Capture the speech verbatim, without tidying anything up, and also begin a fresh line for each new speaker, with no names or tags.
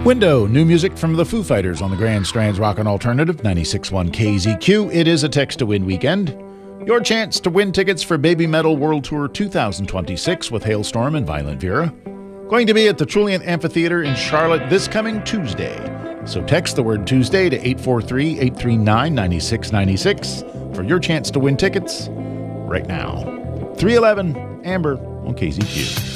Window, new music from the Foo Fighters on the Grand Strands Rockin' Alternative, ninety-six point one K Z Q. It is a Text to Win weekend. Your chance to win tickets for Baby Metal World Tour two thousand twenty-six with Hailstorm and Violent Vera. Going to be at the Trilliant Amphitheater in Charlotte this coming Tuesday. So text the word Tuesday to eight four three, eight three nine, nine six nine six for your chance to win tickets right now. three eleven Amber on K Z Q.